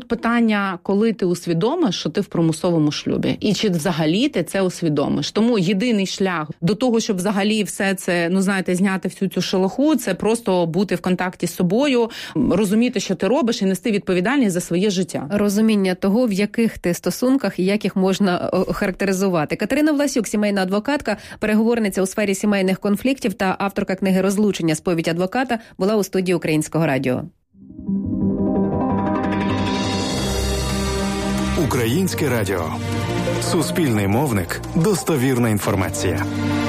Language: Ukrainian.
тут питання, коли ти усвідомиш, що ти в примусовому шлюбі. І чи взагалі ти це усвідомиш. Тому єдиний шлях до того, щоб взагалі все це, зняти всю цю шелуху, це просто бути в контакті з собою, розуміти, що ти робиш, і нести відповідальність за своє життя. Розуміння того, в яких ти стосунках і як їх можна характеризувати. Катерина Власюк, сімейна адвокатка, переговорниця у сфері сімейних конфліктів та авторка книги «Розлучення. Сповідь адвоката», була у студії Українського радіо. Українське радіо. Суспільний мовник. Достовірна інформація.